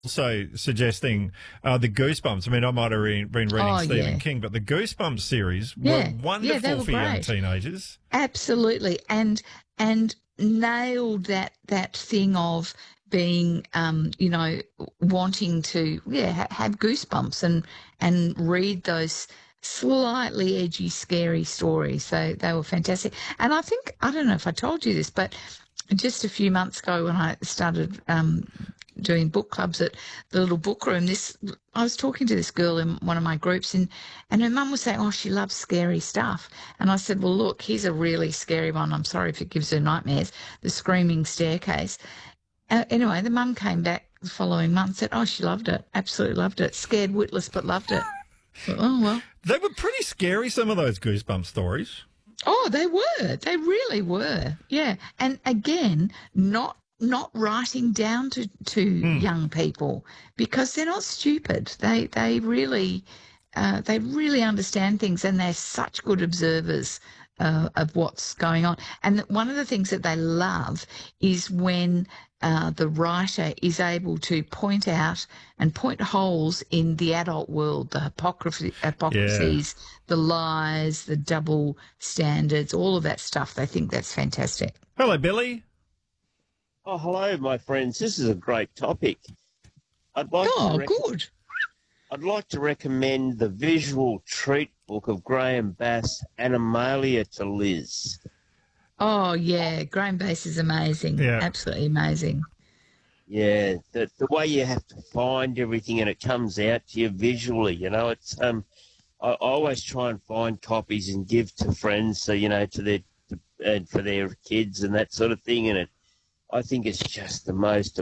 also suggesting the Goosebumps. I mean, I might have been reading Oh, Stephen yeah. King, but the Goosebumps series were Yeah. Yeah, they wonderful were for young great. teenagers. Absolutely. And nailed that thing of being, wanting to, have goosebumps and read those slightly edgy, scary stories. So they were fantastic. And I think, I don't know if I told you this, but just a few months ago when I started doing book clubs at the little book room, I was talking to this girl in one of my groups, and her mum was saying, oh, she loves scary stuff. And I said, well, look, here's a really scary one. I'm sorry if it gives her nightmares, The Screaming Staircase. Anyway, the mum came back the following month and said, oh, she loved it, absolutely loved it, scared witless but loved it. Oh, well. They were pretty scary, some of those Goosebumps stories. Oh, they were. They really were. Yeah. And again, not writing down to young people, because they're not stupid. They really understand things, and they're such good observers of what's going on. And one of the things that they love is when the writer is able to point out and point holes in the adult world, the hypocrisies, the lies, the double standards, all of that stuff. They think that's fantastic. Hello, Billy. Oh, hello, my friends. This is a great topic. Good. I'd like to recommend the visual treat book of Graham Bass, Animalia, to Liz. Oh, yeah. Graham Bass is amazing. Yeah. Absolutely amazing. Yeah, the way you have to find everything and it comes out to you visually, it's I always try and find copies and give to friends, so and for their kids and that sort of thing, and I think it's just the most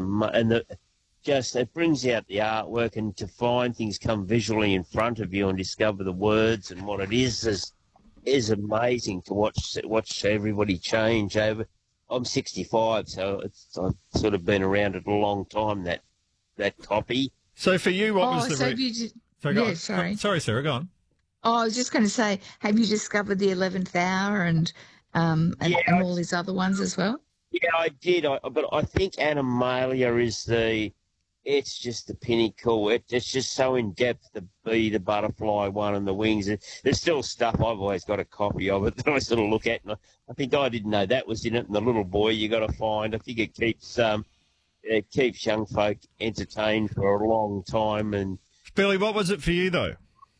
it brings out the artwork, and to find things come visually in front of you and discover the words and what it is amazing to watch everybody change over. I'm 65, so I've sort of been around it a long time, that copy. So for you, what was the... sorry. Sorry, Sarah, go on. Oh, I was just going to say, have you discovered the 11th Hour and all these other ones as well? Yeah, I did, but I think Animalia it's just the pinnacle. It's just so in-depth, the bee, the butterfly one, and the wings. There's still stuff I've always got a copy of it that I sort of look at, and I think I didn't know that was in it, and the little boy you got to find. I think it keeps young folk entertained for a long time. And Billy, what was it for you, though?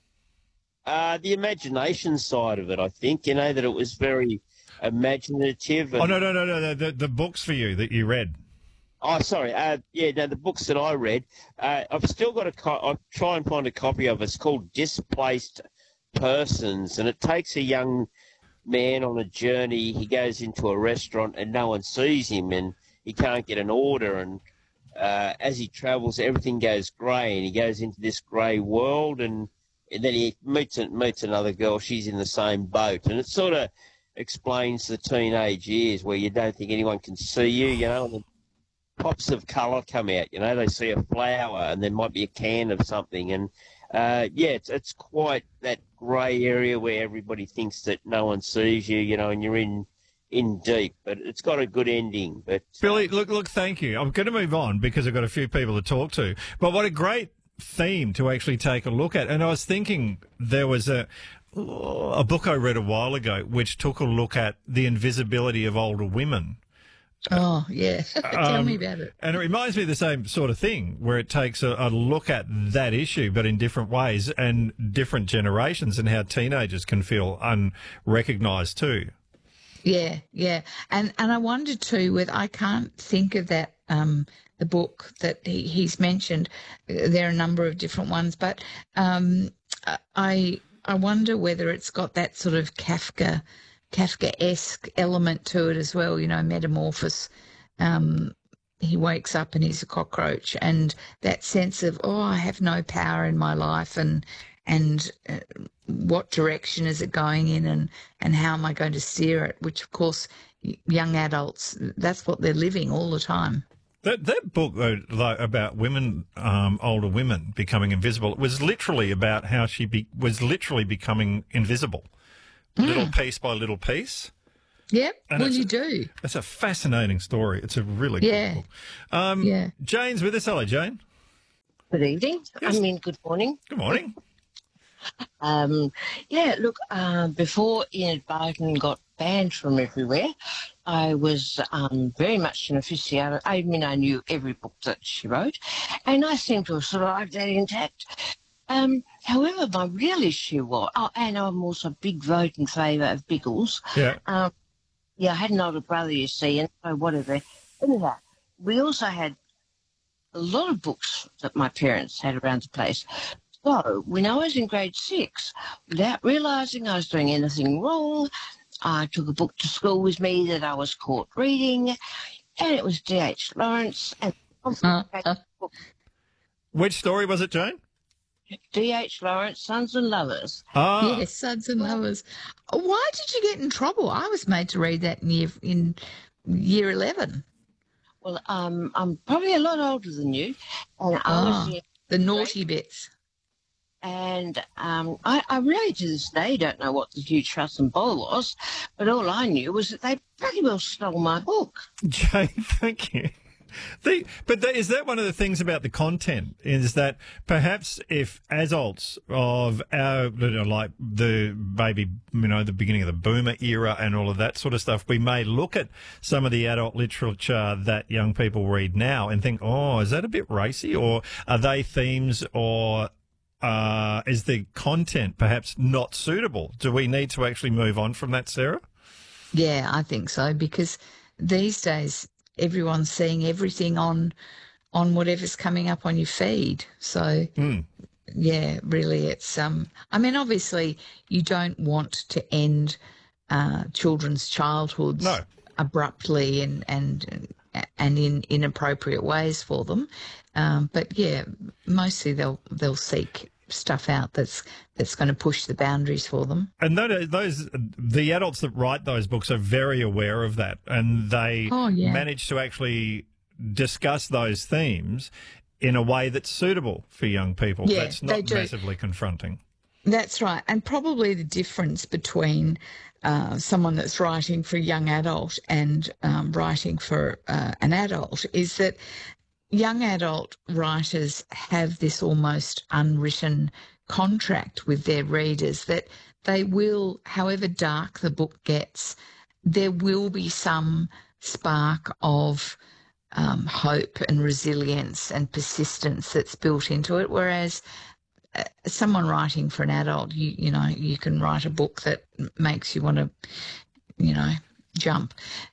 The imagination side of it, I think, that it was very imaginative. No, the books for you that you read. Oh, sorry. The books that I read, I've still got I'll try and find a copy of it. It's called Displaced Persons, and it takes a young man on a journey. He goes into a restaurant and no one sees him, and he can't get an order. And as he travels, everything goes grey, and he goes into this grey world, and then he meets another girl. She's in the same boat, and it sort of explains the teenage years where you don't think anyone can see you, and then pops of colour come out, they see a flower and there might be a can of something, and it's quite that grey area where everybody thinks that no one sees you, and you're in deep, but it's got a good ending. But Billy, look, thank you. I'm going to move on because I've got a few people to talk to, but what a great theme to actually take a look at. And I was thinking there was a book I read a while ago which took a look at the invisibility of older women. Oh, yeah. Tell me about it. And it reminds me of the same sort of thing where it takes a look at that issue, but in different ways and different generations, and how teenagers can feel unrecognised too. Yeah, yeah. And I wonder too, I can't think of that, the book that he's mentioned. There are a number of different ones, but I wonder whether it's got that sort of Kafkaesque element to it as well, metamorphosis. He wakes up and he's a cockroach, and that sense of, I have no power in my life, and what direction is it going in, and how am I going to steer it, which, of course, young adults, that's what they're living all the time. That book, though, about women, older women becoming invisible, it was literally about how she was literally becoming invisible. Little piece by little piece. Yep, you do. It's a fascinating story. It's a really good book. Jane's with us. Hello, Jane. Good evening. Yes. Good morning. Good morning. Before Enid Blyton got banned from everywhere, I was very much an aficionado. I knew every book that she wrote, and I seem to have survived that intact. However, my real issue was, and I'm also a big vote in favour of Biggles. Yeah. I had an older brother, you see, and so whatever. Anyhow, we also had a lot of books that my parents had around the place. So when I was in grade 6, without realising I was doing anything wrong, I took a book to school with me that I was caught reading, and it was D.H. Lawrence. And Which story was it, Jane? D.H. Lawrence, Sons and Lovers. Ah, Yes, Sons and Lovers. Why did you get in trouble? I was made to read that in year 11. Well, I'm probably a lot older than you, and I was in the naughty bits. And I really to this day don't know what the huge fuss and bother was, but all I knew was that they pretty well stole my book. Jane, thank you. Is that one of the things about the content? Is that perhaps if adults of our, like the the beginning of the boomer era and all of that sort of stuff, we may look at some of the adult literature that young people read now and think, oh, is that a bit racy? Or are they themes, or is the content perhaps not suitable? Do we need to actually move on from that, Sarah? Yeah, I think so, because these days everyone's seeing everything on whatever's coming up on your feed. So, yeah, really it's, obviously you don't want to end children's childhoods abruptly and in inappropriate ways for them. But yeah, mostly they'll seek stuff out that's going to push the boundaries for them. And the adults that write those books are very aware of that, and they manage to actually discuss those themes in a way that's suitable for young people. Yeah, that's not massively confronting. That's right. And probably the difference between someone that's writing for a young adult and writing for an adult is that young adult writers have this almost unwritten contract with their readers that they will, however dark the book gets, there will be some spark of hope and resilience and persistence that's built into it. Whereas someone writing for an adult, you can write a book that makes you want to, jump,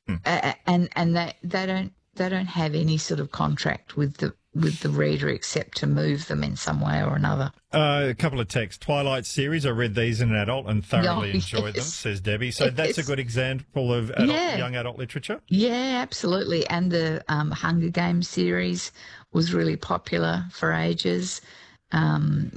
and they don't have any sort of contract with the reader except to move them in some way or another. A couple of texts. Twilight series, I read these in an adult and thoroughly enjoyed them, says Debbie. So that's a good example of young adult literature? Yeah, absolutely. And the Hunger Games series was really popular for ages. And,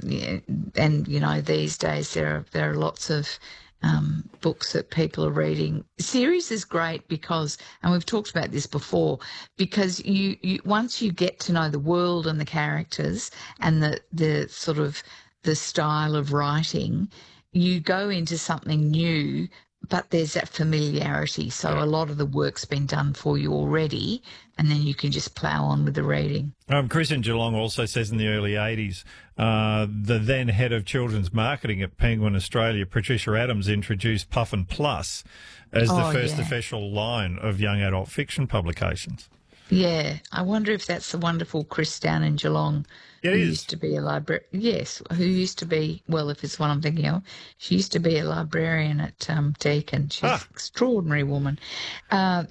these days there are lots of books that people are reading. Series is great because, and we've talked about this before, because you once you get to know the world and the characters and the sort of the style of writing, you go into something new, but there's that familiarity. So a lot of the work's been done for you already, and then you can just plough on with the reading. Chris in Geelong also says in the early 80s, the then head of children's marketing at Penguin Australia, Patricia Adams, introduced Puffin Plus as the first official line of young adult fiction publications. Yeah, I wonder if that's the wonderful Chris down in Geelong. It who is. Used to be a librarian. Yes, who used to be, well, if it's what I'm thinking of, she used to be a librarian at Deakin. She's an extraordinary woman. And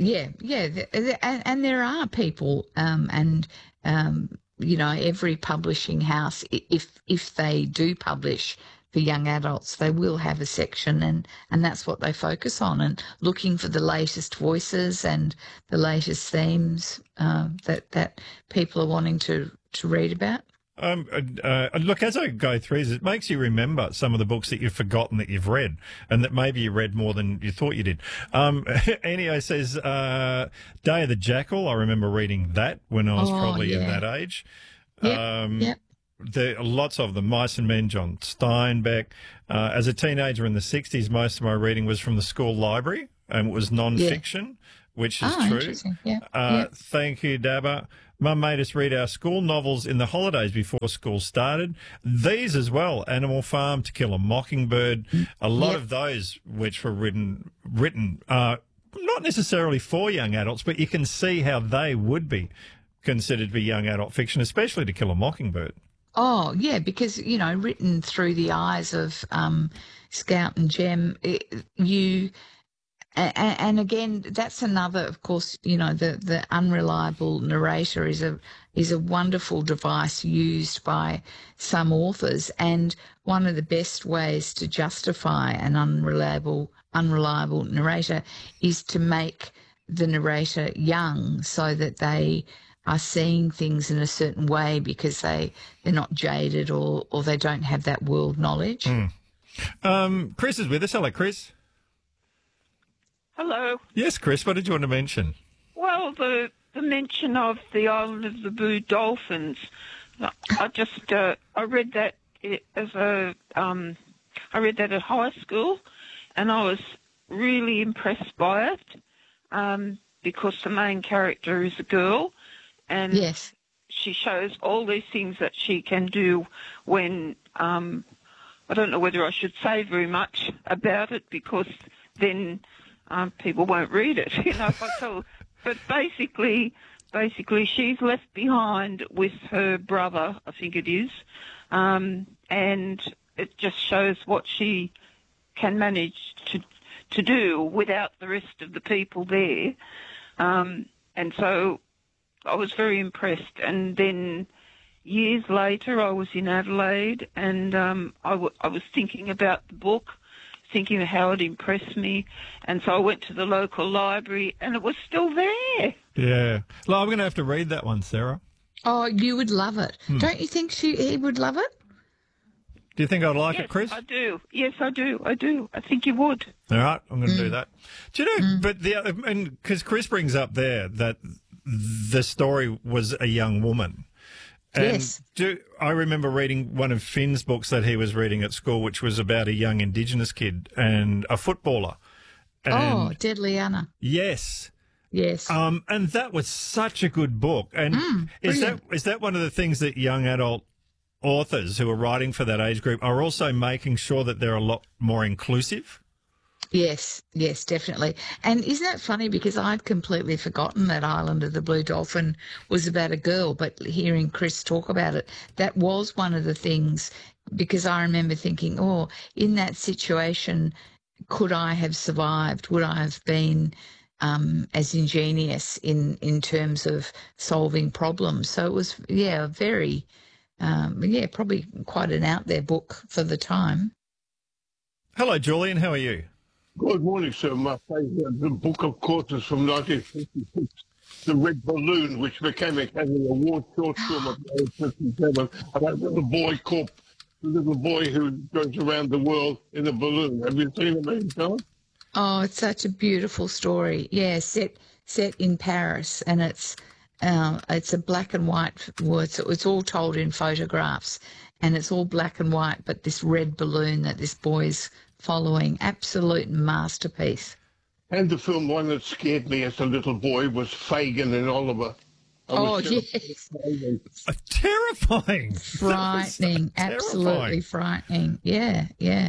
there are people, every publishing house, if they do publish for young adults, they will have a section, and that's what they focus on, and looking for the latest voices and the latest themes that people are wanting to read about. Look, as I go through this, it makes you remember some of the books that you've forgotten that you've read, and that maybe you read more than you thought you did. Enio says, Day of the Jackal. I remember reading that when I was probably in that age. Yep. There are lots of them. Mice and Men, John Steinbeck. As a teenager in the 60s, most of my reading was from the school library, and it was non-fiction. which is Oh, true. interesting. Yeah. Thank you, Dabba. Mum made us read our school novels in the holidays before school started. These as well, Animal Farm, To Kill a Mockingbird, a lot of those which were written not necessarily for young adults, but you can see how they would be considered to be young adult fiction, especially To Kill a Mockingbird. Oh, yeah, because, written through the eyes of Scout and Jem, and again, that's another, of course, the unreliable narrator is a wonderful device used by some authors, and one of the best ways to justify an unreliable narrator is to make the narrator young so that they are seeing things in a certain way because they're not jaded or they don't have that world knowledge. Chris is with us. Hello, Chris. Hello. Yes, Chris, what did you want to mention? Well, the mention of the Island of the Blue Dolphins. I read that I read that at high school, and I was really impressed by it because the main character is a girl, and Yes. she shows all these things that she can do when I don't know whether I should say very much about it because then people won't read it, if I tell. But basically she's left behind with her brother, I think it is, and it just shows what she can manage to do without the rest of the people there. And so I was very impressed. And then years later, I was in Adelaide, and I was thinking about the book, thinking of how it impressed me, and so I went to the local library, and it was still there. Yeah. Well, I'm going to have to read that one, Sarah. Oh, you would love it. Don't you think he would love it? Do you think I'd like Yes, it, Chris? I do. Yes, I do. I think you would. All right, I'm going to do that. Do you know, but because Chris brings up there that the story was a young woman. And Yes. I remember reading one of Finn's books that he was reading at school, which was about a young Indigenous kid and a footballer. And Deadly Anna. yes. Yes. And that was such a good book. And is that one of the things that young adult authors who are writing for that age group are also making sure that they're a lot more inclusive? Yes, definitely. And isn't that funny? Because I'd completely forgotten that Island of the Blue Dolphin was about a girl, but hearing Chris talk about it, that was one of the things, because I remember thinking, in that situation, could I have survived? Would I have been as ingenious in terms of solving problems? So it was, very, probably quite an out there book for the time. Hello, Julian. How are you? Good morning, sir. My favourite book, of course, is from 1956, The Red Balloon, which became a Academy Award short film of 1957 about the little boy who goes around the world in a balloon. Have you seen it, maybe, John? Oh, it's such a beautiful story. Yeah, set in Paris, and it's a black and white. Well, it's all told in photographs, and it's all black and white. But this red balloon that this boy's following, absolute masterpiece. And the film one that scared me as a little boy was Fagin and Oliver. Yes. Terrifying. Frightening. Absolutely frightening. Yeah.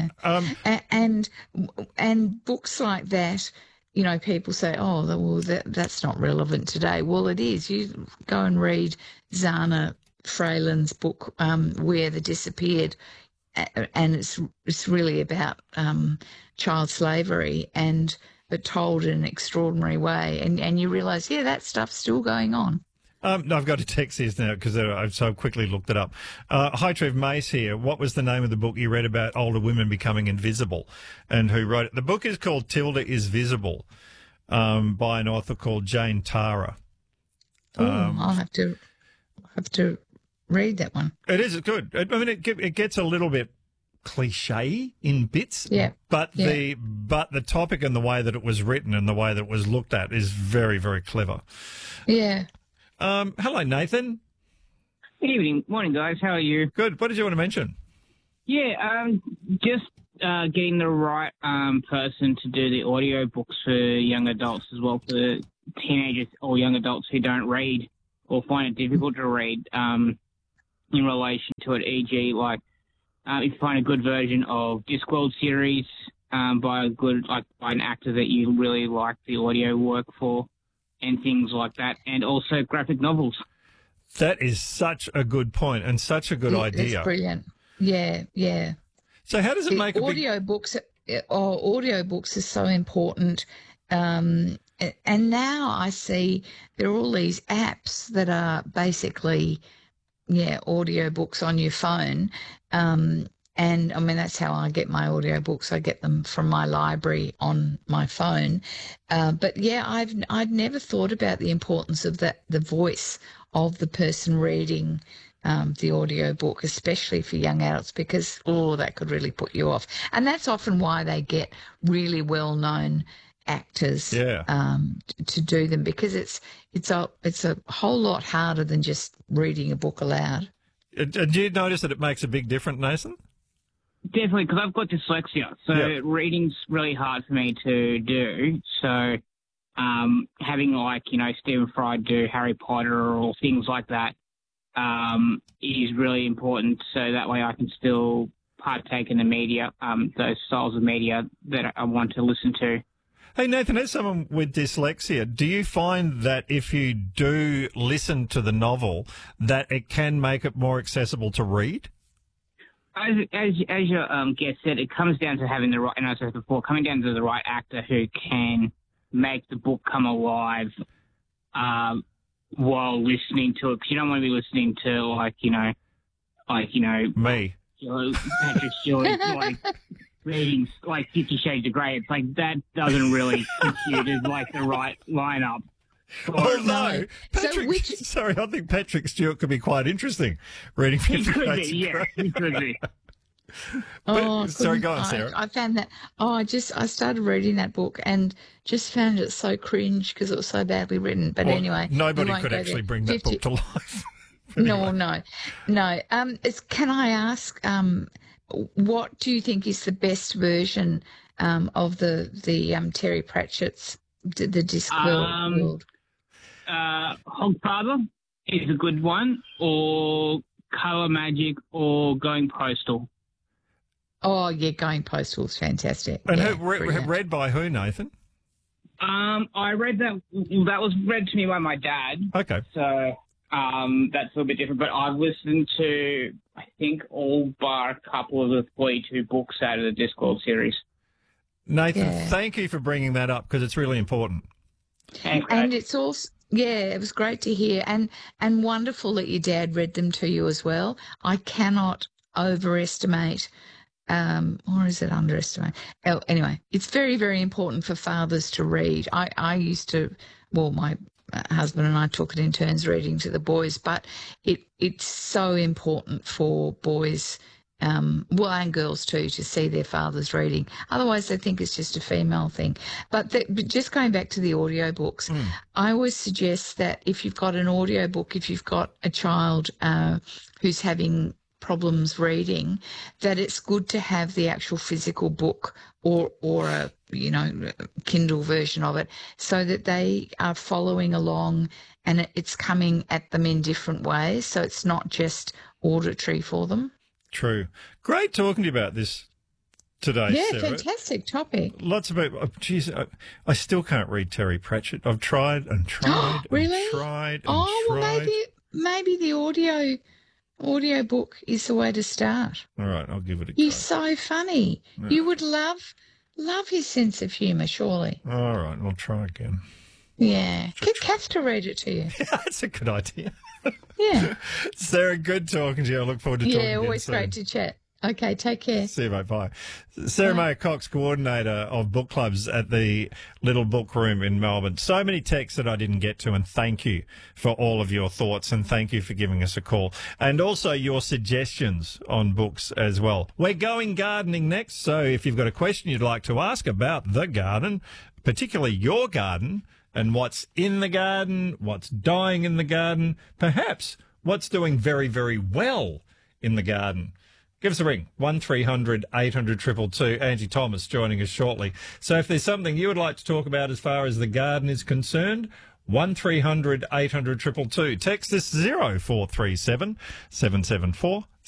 And books like that, people say, that's not relevant today. Well, it is. You go and read Zana Freyland's book, Where the Disappeared, and it's really about child slavery but told in an extraordinary way. And you realise, that stuff's still going on. No, I've got to text this now because I've so quickly looked it up. Hi, Trev Mace here. What was the name of the book you read about older women becoming invisible, and who wrote it? The book is called Tilda is Visible, by an author called Jane Tara. I'll have to read that one. It is good. I mean, it gets a little bit cliche in bits. Yeah. But the topic and the way that it was written and the way that it was looked at is very, very clever. Yeah. Hello, Nathan. Good evening. Morning, guys. How are you? Good. What did you want to mention? Yeah, just getting the right person to do the audio books for young adults as well, for teenagers or young adults who don't read or find it difficult to read in relation to it, e.g., like if you find a good version of Discworld series by an actor that you really like the audio work for, and things like that, and also graphic novels. That is such a good point and such a good idea. It's brilliant. Yeah, yeah. So how does it make a big... audiobooks are so important. And now I see there are all these apps that are basically, audiobooks on your phone. And, I mean, that's how I get my audiobooks. I get them from my library on my phone. But, I'd never thought about the importance of the voice of the person reading the audiobook, especially for young adults, because, that could really put you off. And that's often why they get really well-known actors to do them, because it's a whole lot harder than just reading a book aloud. Do you notice that it makes a big difference, Nathan? Definitely, because I've got dyslexia, so reading's really hard for me to do. So having Stephen Fry do Harry Potter or things like that is really important. So that way I can still partake in the media, those styles of media that I want to listen to. Hey, Nathan, as someone with dyslexia, do you find that if you do listen to the novel, that it can make it more accessible to read? As your guest said, it comes down to having the right, and as I said before, coming down to the right actor who can make the book come alive while listening to it. Because you don't want to be listening to me, Patrick Stewart, reading 50 Shades of Grey. It's like that doesn't really compute as the right lineup. Although, sorry, I think Patrick Stewart could be quite interesting reading 50 Shades of Grey. He could be. Sorry, go on, Sarah. I found that. I started reading that book and just found it so cringe because it was so badly written. But anyway, nobody could actually bring that book to life. No. Can I ask, what do you think is the best version of the Terry Pratchett's the Discworld? Hogfather is a good one, or Colour Magic, or Going Postal. Oh, yeah, Going Postal is fantastic. And read by who, Nathan? I read that. That was read to me by my dad. Okay. So that's a little bit different. But I've listened to, I think, all bar a couple of the 42 books out of the Discworld series. Nathan, thank you for bringing that up because it's really important. And it's also... Yeah, it was great to hear, and wonderful that your dad read them to you as well. I cannot overestimate, or is it underestimate? Oh, anyway, it's very, very important for fathers to read. I used to, my husband and I took it in turns reading to the boys, but it's so important for boys, and girls too, to see their fathers reading. Otherwise, they think it's just a female thing. But just going back to the audiobooks, I always suggest that if you've got an audiobook, if you've got a child who's having problems reading, that it's good to have the actual physical book or a Kindle version of it, so that they are following along and it's coming at them in different ways. So it's not just auditory for them. True. Great talking to you about this today, Sarah. Fantastic topic. Lots of people. I still can't read Terry Pratchett. I've tried and tried really? and tried and tried. Well, maybe the audio book is the way to start. All right, I'll give it a go. He's so funny. Yeah. You would love his sense of humour, surely. All right, I'll try again. Yeah. Get Kath to read it to you. Yeah, that's a good idea. Yeah. Sarah, good talking to you. I look forward to talking to you. Yeah, always great to chat. Okay, take care. See you, mate. Bye. Sarah Mayer Cox, coordinator of book clubs at the Little Book Room in Melbourne. So many texts that I didn't get to, and thank you for all of your thoughts, and thank you for giving us a call. And also your suggestions on books as well. We're going gardening next, so if you've got a question you'd like to ask about the garden, particularly your garden, and what's in the garden, what's dying in the garden, perhaps what's doing very, very well in the garden, give us a ring, 1300 800 222. Angie Thomas joining us shortly. So if there's something you would like to talk about as far as the garden is concerned, 1300 800 222. Text us 0437 774